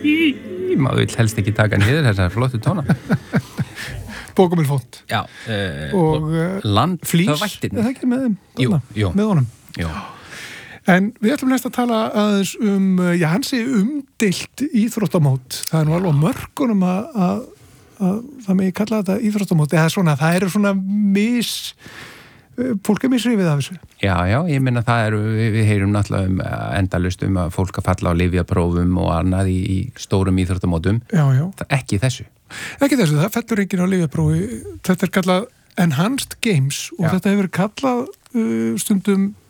maður vill helst ekki taka niður þessar flottu tóna. Bókamilfont. Já. Og Landvættirnir. Er það ekki með þeim? Jú. Með honum. Jú. En við ætlum næst að tala aðeins hansi umdeilt íþróttamót. Það nú alveg á mörkunum að það megi kalla þetta íþróttamót. Eða svona, það eru svona fólk misrifið af þessu. Já, ég meina það við heyrum náttúrulega endalaust að fólk að falla á lyfjaprófum og annað í stórum íþróttamótum. Já. Ekki þessu. Ekki þessu, það fellur enginn á lyfjaprófi. Þetta kallað Enhanced Games og þetta hefur kallað stundum